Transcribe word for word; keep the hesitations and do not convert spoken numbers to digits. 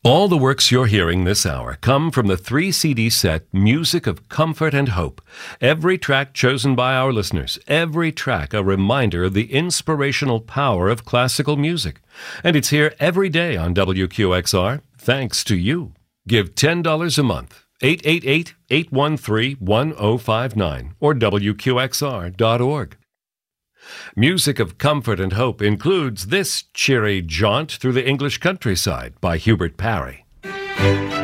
All the works you're hearing this hour come from the three C D set Music of Comfort and Hope. Every track chosen by our listeners, every track a reminder of the inspirational power of classical music. And it's here every day on W Q X R, thanks to you. Give ten dollars a month, eight eight eight, eight one three, one zero five nine, or W Q X R dot org. Music of Comfort and Hope includes this cheery jaunt through the English countryside by Hubert Parry.